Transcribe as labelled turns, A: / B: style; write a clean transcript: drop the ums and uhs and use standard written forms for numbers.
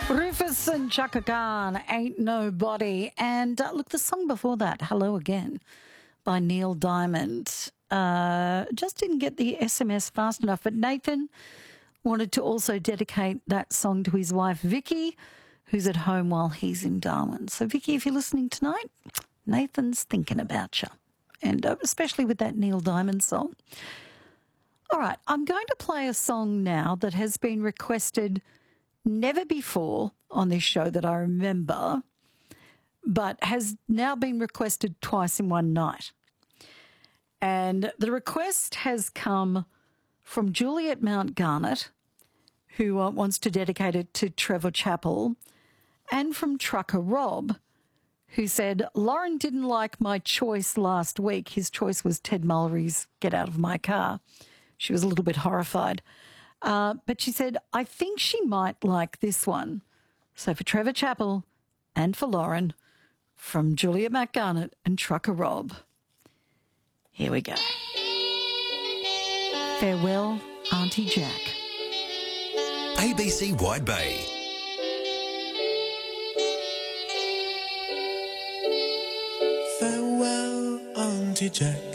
A: Rufus and Chaka Khan, Ain't Nobody. And look, the song before that, Hello Again, by Neil Diamond. Just didn't get the SMS fast enough, but Nathan wanted to also dedicate that song to his wife, Vicky, who's at home while he's in Darwin. So, Vicky, if you're listening tonight, Nathan's thinking about you, and especially with that Neil Diamond song. All right, I'm going to play a song now that has been requested never before on this show that I remember, but has now been requested twice in one night. And the request has come from Juliet Mount Garnet, who wants to dedicate it to Trevor Chappell, and from Trucker Rob, who said, Lauren didn't like my choice last week. His choice was Ted Mullery's Get Out of My Car. She was a little bit horrified. But she said, I think she might like this one. So for Trevor Chappell and for Lauren, from Julia McGarnett and Trucker Rob. Here we go. Farewell, Auntie Jack.
B: ABC Wide Bay.
C: Farewell, Auntie Jack.